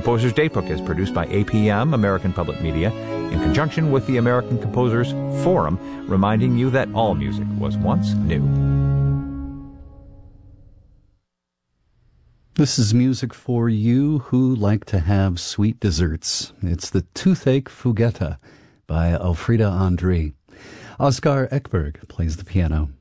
Composer's Datebook is produced by APM, American Public Media, in conjunction with the American Composers Forum, reminding you that all music was once new. This is music for you who like to have sweet desserts. It's the Toothache Fugetta by Elfriede André. Oscar Ekberg plays the piano.